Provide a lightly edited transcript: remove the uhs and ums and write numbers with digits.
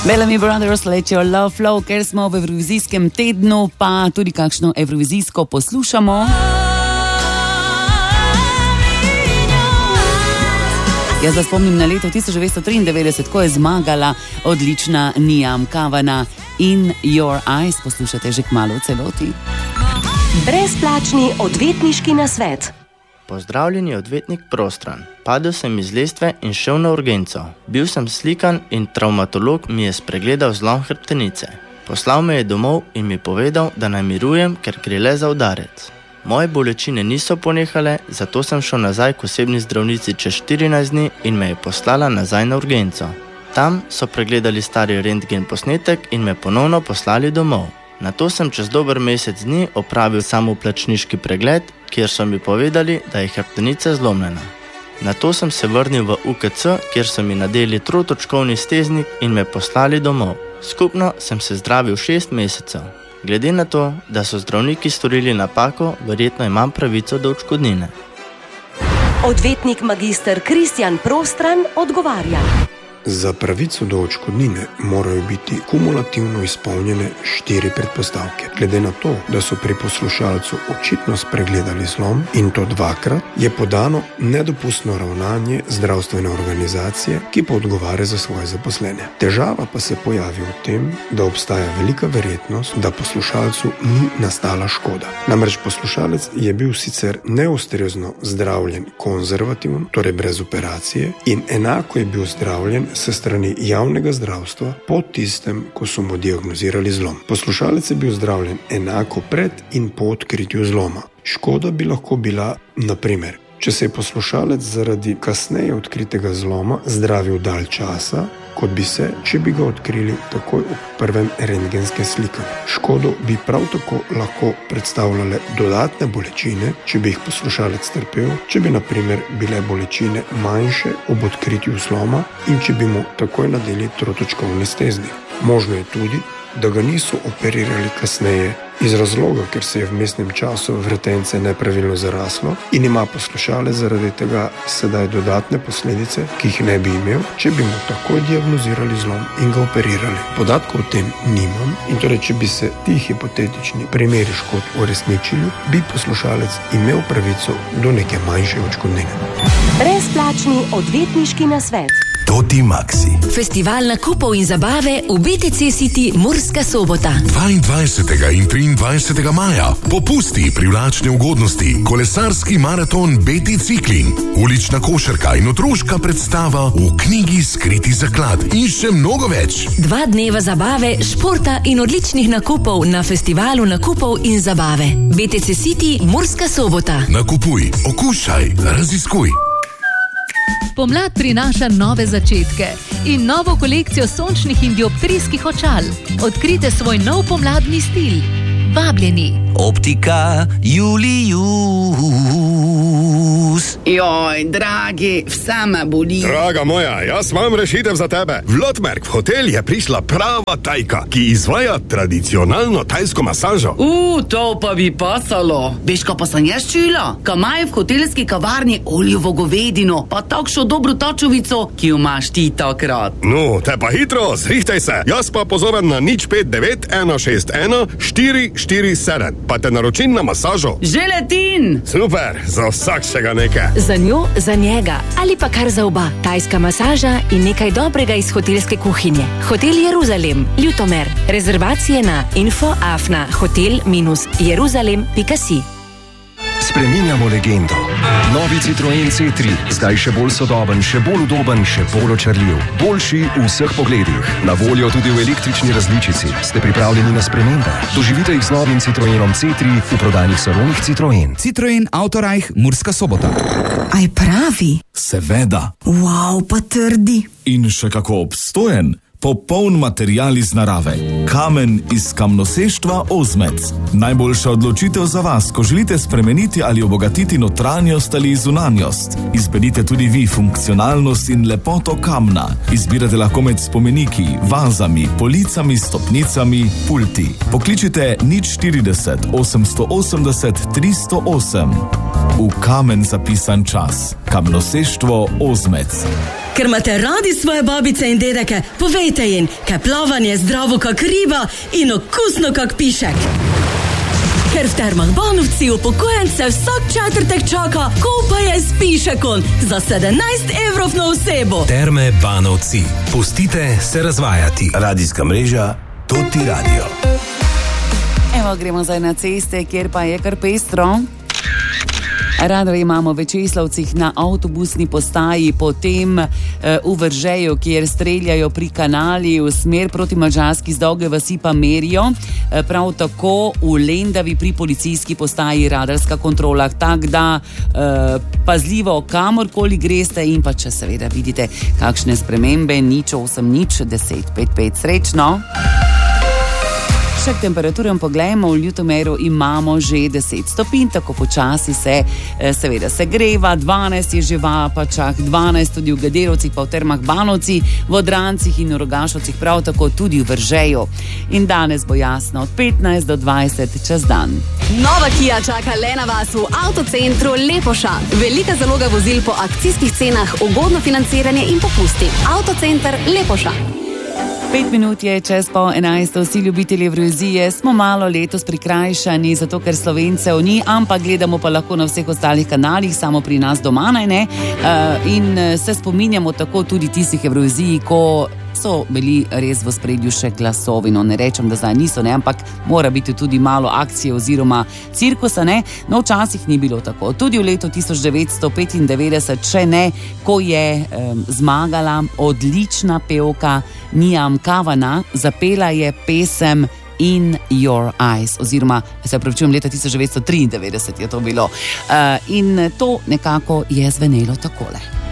Bellamy Brothers, Let Your Love Flow, ker smo v Evrovizijskem tednu, pa tudi kakšno evrovizijsko poslušamo. Jaz vas spomnim na leto 1993, ko je zmagala odlična Nijam Kavana In Your Eyes. Poslušate že kmalu v celoti. Brezplačni odvetniški nasvet. Pozdravljeni odvetnik Prostran. Padel sem iz lestve in šel na urgenco. Bil sem slikan in travmatolog mi je spregledal zlom hrbtenice. Poslal me je domov in mi povedal, da naj mirujem, ker gre le za udarec. Moje bolečine niso ponehale, zato sem šel nazaj k osebni zdravnici čez 14 dni in me je poslala nazaj na urgenco. Tam so pregledali stari rentgen posnetek in me ponovno poslali domov. Nato sem čez dober mesec dni opravil samoplačniški pregled, kjer so mi povedali, da je hrbtenica zlomljena. Nato sem se vrnil v UKC, kjer so mi nadeli trotočkovni steznik in me poslali domov. Skupno sem se zdravil 6 mesecev. Glede na to, da so zdravniki storili napako, verjetno imam pravico do odškodnine. Odvetnik magister Kristjan Prostran odgovarja. Za pravico do odškodnine morajo biti kumulativno izpolnjene 4 predpostavke. Glede na to, da so pri poslušalcu očitno spregledali zlom in to 2-krat, je podano nedopustno ravnanje zdravstvene organizacije, ki pa odgovarja za svoje zaposlene. Težava pa se pojavi v tem, da obstaja velika verjetnost, da poslušalcu ni nastala škoda. Namreč poslušalec je bil sicer neustrezno zdravljen konzervativno, torej brez operacije, in enako je bil zdravljen se strani javnega zdravstva po tistem, ko so mu diagnozirali zlom. Poslušalec je bil zdravljen enako pred in po odkritju zloma. Škoda bi lahko bila, na primer, če se je poslušalec zaradi kasneje odkritega zloma zdravil dalj časa, kot bi se, če bi ga odkrili takoj ob prvem rentgenskem slikanju. Škodo bi prav tako lahko predstavljale dodatne bolečine, če bi jih poslušalec trpel, če bi na primer bile bolečine manjše ob odkritju zloma in če bi mu takoj nadeli trotočkovni steznik. Možno je tudi, da ga niso operirali kasneje iz razloga, ker se je v vmesnem času vretence nepravilno zaraslo in ima poslušalec zaradi tega sedaj dodatne posledice, ki jih ne bi imel, če bi mu takoj diagnozirali zlom in ga operirali. Podatkov o tem nimam in torej, če bi se ti hipotetični primeri škod uresničili, bi poslušalec imel pravico do neke manjše odškodnine. Brezplačni odvetniški nasvet. Toti Maxi. Festival nakupov in zabave v BTC City Murska Sobota. 22. in 23. maja. Popusti, privlačne ugodnosti, kolesarski maraton BT Cycling, ulična košarka in otroška predstava v knjigi Skriti zaklad in še mnogo več. 2 dneva zabave, športa in odličnih nakupov na festivalu nakupov in zabave. BTC City Murska Sobota. Nakupuj, okušaj, raziskuj. Pomlad prinaša nove začetke in novo kolekcijo sončnih in dioptrijskih očal. Odkrite svoj nov pomladni stil. Vabljeni. Optika Julius. Joj, dragi, vse me boli. Draga moja, jaz imam rešitev za tebe. V Lotmerk v hotel je prišla prava tajka, ki izvaja tradicionalno tajsko masažo. To pa bi pasalo. Veš, ko pa sem jaz čula? Ko imajo v hotelski kavarni oljevo govedino, pa takšno dobro tačovico, ki jo imaš ti takrat. No, te pa hitro, zrihtaj se. Jaz pa pozovem na 059 161 447. Pa te naročim na masažo. Že letin! Super, za vsakšega nekaj. Za njo, za njega ali pa kar za oba. Tajska masaža in nekaj dobrega iz hotelske kuhinje. Hotel Jeruzalem, Ljutomer. Rezervacije na info@hotel-jeruzalem.si. Spreminjamo legendo. Novi Citroen C3, zdaj še bolj sodoben, še bolj udoben, še bolj očarljiv. Boljši v vseh pogledih. Na voljo tudi v električni različici. Ste pripravljeni na spremembe? Doživite jih z novim Citroenom C3 v prodajnih salonih Citroen. Citroen Autorajh Murska Sobota. Aj pravi? Seveda. Wow, pa trdi. In še kako obstojen. Popoln material iz narave. Kamen iz kamnoseštva Ozmec. Najboljša odločitev za vas, ko želite spremeniti ali obogatiti notranjost ali zunanjost. Izberite tudi vi funkcionalnost in lepoto kamna. Izbirate lahko med spomeniki, vazami, policami, stopnicami, pulti. Pokličite 040 880 308. V kamen zapisan čas. Kamnoseštvo Ozmec. ker imate radi svoje babice in dedeke, povejte jim, kaj plavanje zdravo kak riba in okusno kak pišek. Ker v Termah Banovci upokojence vsak četrtek čaka kopanje s pišekom za 17 evrov na osebo. Terme Banovci. Pustite se razvajati. Radijska mreža Toti Radio. Evo, gremo zdaj na ceste, kjer pa je kar pestro. Rado imamo v Česlovcih na avtobusni postaji, potem v Vržeju, kjer streljajo pri kanali v smer proti Madžarski z Dolge vasi pa merijo. Prav tako v Lendavi pri policijski postaji radarska kontrola. Tak da pazljivo kamorkoli greste in pa če seveda vidite kakšne spremembe, 080 10 55 srečno. Še k temperaturam poglejmo, v Ljutomeru imamo že 10 stopinj, tako počasi se seveda segreva, 12 je že v Apačah, 12 tudi v Gederovcih, pa v Termah Banovci, v Odrancih in v Rogašovcih, prav tako tudi v Vržeju. In danes bo jasno od 15 do 20 čez dan. Nova Kia čaka le na vas v avtocentru Lepoša. Velika zaloga vozil po akcijskih cenah, ugodno financiranje in popusti. Avtocenter Lepoša. 5 minut je čez pol 11, vsi ljubitelji Evrovizije smo malo letos prikrajšani, zato ker Slovencev ni, ampak gledamo pa lahko na vseh ostalih kanalih, samo pri nas doma, ne? In se spominjamo tako tudi tistih Evrovizij, ko so bili res v spredju še glasovi, no ne rečem, da zdaj niso, ne, ampak mora biti tudi malo akcije oziroma cirkusa, ne, no včasih ni bilo tako. Tudi v letu 1995, če ne, ko je zmagala odlična pevka Niam Kavana, zapela je pesem In Your Eyes, oziroma, se pravičujem, leta 1993 je to bilo. In to nekako je zvenelo takole.